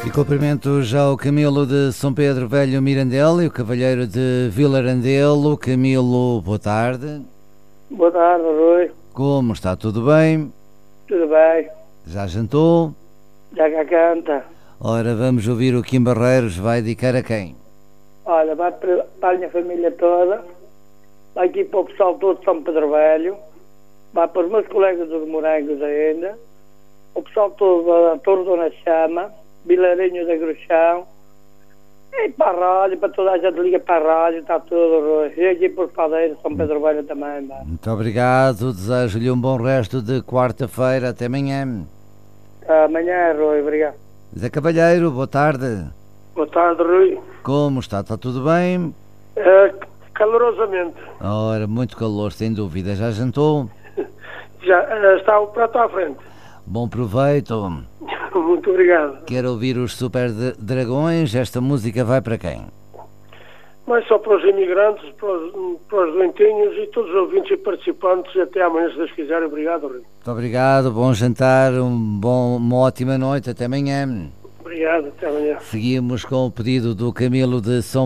E cumprimento já o Camilo de São Pedro Velho Mirandelo e o Cavalheiro de Vilarandelo. Camilo, boa tarde. Boa tarde, Rui. Como está? Tudo bem? Tudo bem? Já jantou? Já cá canta. Ora, vamos ouvir o Kim Barreiros. Vai dedicar a quem? Olha, vai para a minha família toda, vai aqui para o pessoal todo de São Pedro Velho, vai para os meus colegas dos Morangos ainda, o pessoal todo da Torre Dona Chama, Vilarinho da Gruxão, e para a rádio, para toda a gente liga para a rádio, está tudo, Rui. E aqui por Padeiro, São Pedro Velho também, vai. Muito obrigado. Desejo-lhe um bom resto de quarta-feira. Até amanhã. Amanhã, Rui, obrigado. Zé Cavalheiro, boa tarde. Boa tarde, Rui. Como está? Está tudo bem? Calorosamente. Ora, muito calor, sem dúvida. Já jantou? Já está o prato à frente. Bom proveito. Muito obrigado. Quero ouvir os Super Dragões. Esta música vai para quem? Mas só para os imigrantes, para os doentinhos e todos os ouvintes e participantes. Até amanhã, se Deus quiser. Obrigado, Rui. Muito obrigado, bom jantar, uma ótima noite. Até amanhã. Obrigado, até amanhã. Seguimos com o pedido do Camilo de São